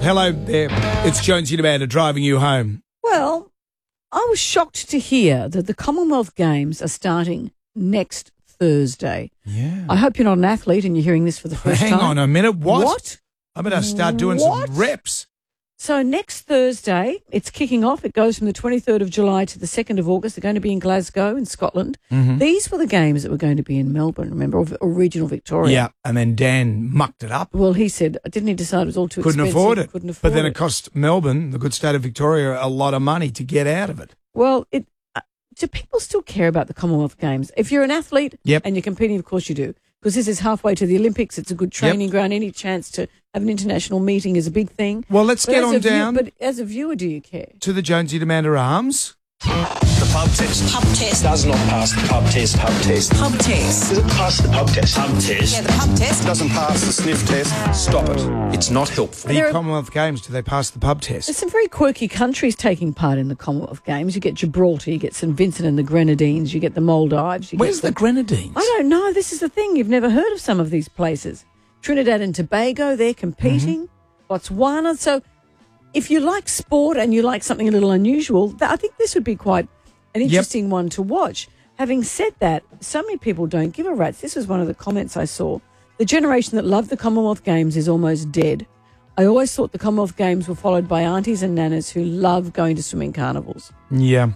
Hello there. It's Jonesy and Amanda driving you home. Well, I was shocked to hear that the Commonwealth Games are starting next Thursday. Yeah. I hope you're not an athlete and you're hearing this for the first time. Hang on a minute. What? I better start doing What? some reps. So next Thursday, it's kicking off. It goes from the 23rd of July to the 2nd of August. They're going to be in Glasgow in Scotland. Mm-hmm. These were the games that were going to be in Melbourne, remember, or regional Victoria. Yeah, and then Dan mucked it up. Well, he said, didn't he decide it was all too Couldn't expensive? afford it. Couldn't afford But then it. it cost Melbourne, the good state of Victoria, a lot of money to get out of it. Well, do people still care about the Commonwealth Games? If you're an athlete Yep. and you're competing, of course you do, because this is halfway to the Olympics. It's a good training ground. Any chance to have an international meeting is a big thing. Well, let's get on down But as a viewer, do you care? to the Jonesy and Amanda Arms. The pub test. Pub test. Does not pass the pub test. Pub test. Pub test. Does it pass the pub test? Pub test. Yeah, the pub test. Doesn't pass the sniff test. Stop it. It's not helpful. The There are- Commonwealth Games, do they pass the pub There's test? some very quirky countries taking part in the Commonwealth Games. You get Gibraltar, you get St Vincent and the Grenadines, you get the Maldives. Where's the Grenadines? I don't know. This is the thing. You've never heard of some of these places. Trinidad and Tobago, they're competing. Botswana. So if you like sport and you like something a little unusual, I think this would be quite an interesting one to watch. Having said that, so many people don't give a rat's. This was one of the comments I saw. The generation that loved the Commonwealth Games is almost dead. I always thought the Commonwealth Games were followed by aunties and nanas who love going to swimming carnivals. Yeah.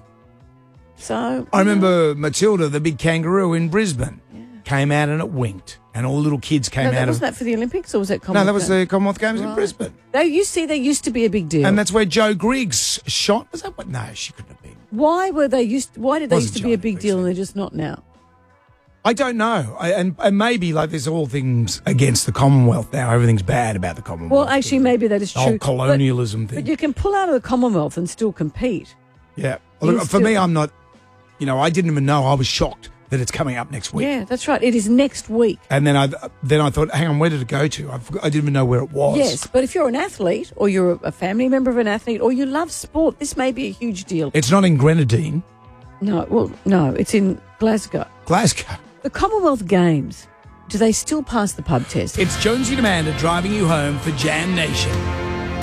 So I remember Matilda, the big kangaroo in Brisbane, came out and it winked. And all the little kids came out wasn't of... that for the Olympics or was that No, Commonwealth that was Games? the Commonwealth Games in Right. Brisbane. They used to be a big deal. And that's where Joe Griggs shot. Was that what? No, she couldn't have been. Why did they used to Wasn't be a Joe big Griggs deal then. and they're just not now? I don't know. And maybe like there's all things against the Commonwealth now. Everything's bad about the Commonwealth. Well, actually, maybe that is the whole true. colonialism But thing. you can pull out of the Commonwealth and still compete. Yeah. You Look, for still- me, I'm not, I didn't even know. I was shocked that it's coming up next week. Yeah, that's right. It is next week. And then I thought, hang on, where did it go to? I didn't even know where it was. Yes, but if you're an athlete or you're a family member of an athlete or you love sport, this may be a huge deal. It's not in Grenadine, No, it's in Glasgow. Glasgow. The Commonwealth Games, do they still pass the pub test? It's Jonesy and Amanda driving you home for Jam Nation.